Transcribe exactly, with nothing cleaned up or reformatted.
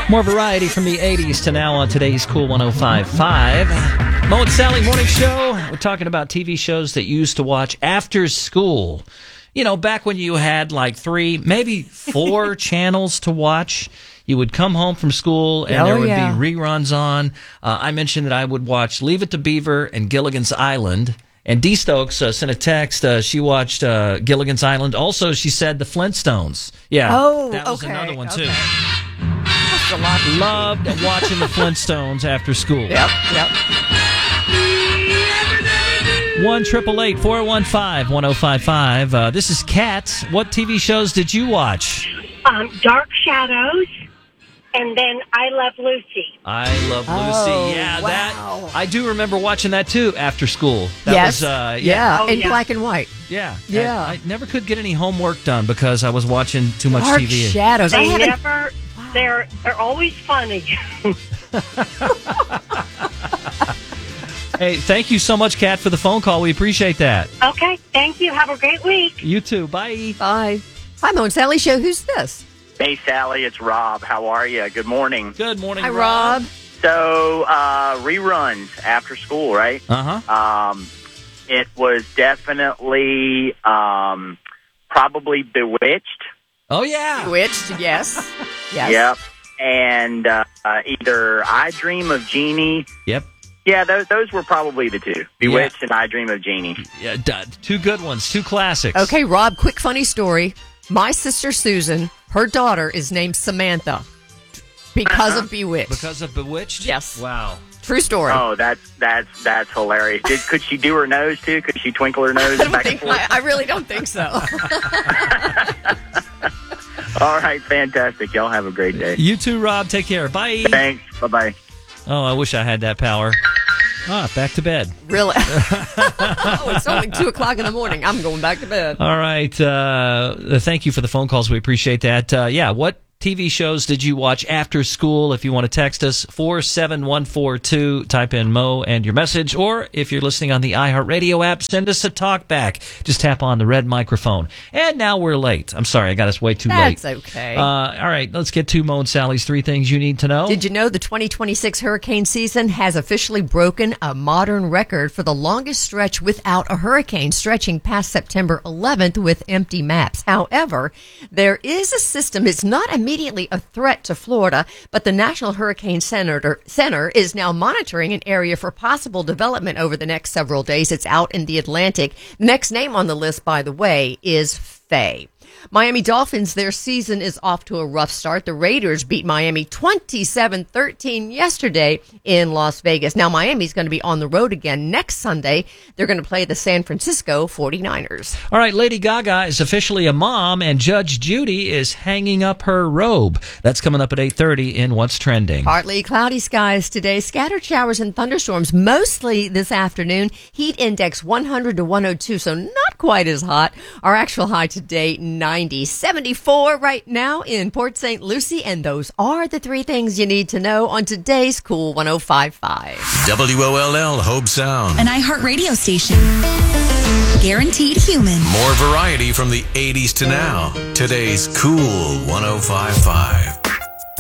More variety from the eighties to now on today's Cool one oh five point five. Mo and Sally Morning Show. We're talking about T V shows that you used to watch after school. You know, back when you had like three, maybe four channels to watch. You would come home from school and oh, there would yeah. be reruns on. Uh, I mentioned that I would watch Leave It to Beaver and Gilligan's Island. And Dee Stokes uh, sent a text. Uh, she watched uh, Gilligan's Island. Also, she said the Flintstones. Yeah. Oh, that was okay, another one, okay. too. That's a lot. Loved watching the Flintstones after school. Yep, yep. one triple eight four one five one oh five five. Uh, this is Kat. What T V shows did you watch? Um, Dark Shadows, and then I Love Lucy. I Love Lucy. Oh, yeah, wow. that I do remember watching that too after school. That yes. was uh, yeah, yeah. Oh, in yeah. black and white. Yeah. Yeah. I, I never could get any homework done because I was watching too much Dark T V. Shadows. I They haven't. never. They're they're always funny. Hey, thank you so much, Kat, for the phone call. We appreciate that. Okay, thank you. Have a great week. You too. Bye. Bye. Hi, Mo and Sally Show. Who's this? Hey, Sally, it's Rob. How are you? Good morning. Good morning, Hi, Rob. So, uh, reruns after school, right? Uh-huh. Um, it was definitely um, probably Bewitched. Oh, yeah. Bewitched. Yes. Yes. Yep. And uh, uh, either I Dream of Jeannie. Yep. Yeah, those those were probably the two. Bewitched and I Dream of Jeannie. Yeah, d- two good ones, two classics. Okay, Rob, quick funny story. My sister Susan, her daughter is named Samantha because Uh-huh. of Bewitched. Because of Bewitched? Yes. Wow. True story. Oh, that's that's that's hilarious. Did, could she do her nose too? Could she twinkle her nose I, don't back think, and forth? I, I really don't think so. All right, fantastic. Y'all have a great day. You too, Rob. Take care. Bye. Thanks. Bye bye. Oh, I wish I had that power. Ah, back to bed. Really? Oh, it's only two o'clock in the morning. I'm going back to bed. All right. Uh, thank you for the phone calls. We appreciate that. Uh, yeah, what T V shows did you watch after school? If you want to text us, four seven one four two, type in Mo and your message. Or if you're listening on the iHeartRadio app, send us a talk back. Just tap on the red microphone. And now we're late. I'm sorry, I got us way too late. That's okay. Uh, all right, let's get to Mo and Sally's three things you need to know. Did you know the twenty twenty-six hurricane season has officially broken a modern record for the longest stretch without a hurricane, stretching past September eleventh with empty maps? However, there is a system. It's not immediately a threat to Florida, but the National Hurricane Center, Center is now monitoring an area for possible development over the next several days. It's out in the Atlantic. Next name on the list, by the way, is Faye. Miami Dolphins, their season is off to a rough start. The Raiders beat Miami twenty-seven thirteen yesterday in Las Vegas. Now, Miami's going to be on the road again next Sunday. They're going to play the San Francisco forty-niners. All right, Lady Gaga is officially a mom, and Judge Judy is hanging up her robe. That's coming up at eight thirty in What's Trending. Partly cloudy skies today. Scattered showers and thunderstorms mostly this afternoon. Heat index one hundred to one oh two, so not quite as hot. Our actual high today, ninety. seventy-four right now in Port Saint Lucie, and those are the three things you need to know on today's Cool one oh five point five. W O L L Hope Sound. An iHeart radio station. Guaranteed human. More variety from the eighties to now. Today's Cool one oh five point five.